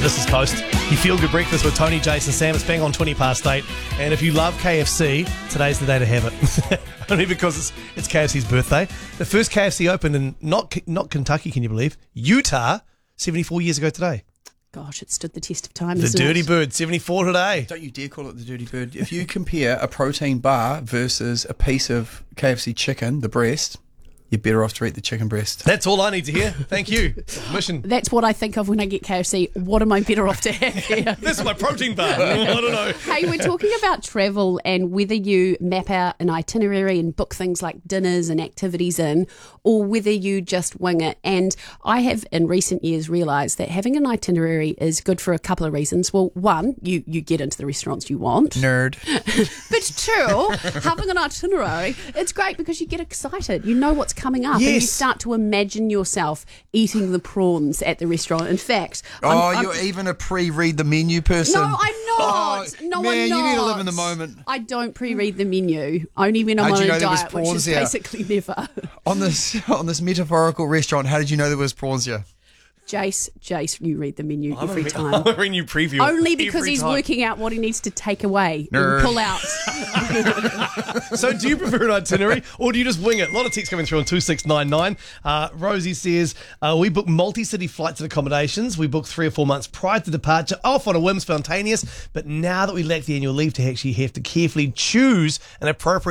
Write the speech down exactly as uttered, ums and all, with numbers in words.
This is Coast. You feel good breakfast with Tony, Jason, Sam. It's bang on twenty past eight. And if you love K F C, today's the day to have it. Only because it's, it's K F C's birthday. The first K F C opened in not not Kentucky, can you believe? Utah, seventy-four years ago today. Gosh, it stood the test of time. The Dirty it? Bird, seventy-four today. Don't you dare call it the Dirty Bird. If you compare a protein bar versus a piece of K F C chicken, the breast, you're better off to eat the chicken breast. That's all I need to hear. Thank you. Mission. That's what I think of when I get K F C. What am I better off to have here? This is my protein bar. I don't know. Hey, we're talking about travel and whether you map out an itinerary and book things like dinners and activities in, or whether you just wing it. And I have in recent years realised that having an itinerary is good for a couple of reasons. Well, one, you, you get into the restaurants you want. Nerd. But two, having an itinerary, it's great because you get excited. You know what's coming up, Yes. and you start to imagine yourself eating the prawns at the restaurant. In fact, Oh, I'm, I'm, you're even a pre-read the menu person. no, I'm not. Oh, no, man, I'm not. you need to live in the moment. I don't pre-read the menu. Only when I'm How'd on you a know there was diet, which prawns is here? basically never. On this on this metaphorical restaurant, how did you know there was prawns here? Jace, Jace, you read the menu I'm every a, time. I'm a renew preview. Only because every he's time. working out what he needs to take away Nerd. and pull out. So do you prefer an itinerary or do you just wing it? A lot of texts coming through on two six nine nine. Uh, Rosie says, uh, we book multi-city flights and accommodations. We book three or four months prior to departure, off on a whim, spontaneous. But now that we lack the annual leave to actually have to carefully choose an appropriate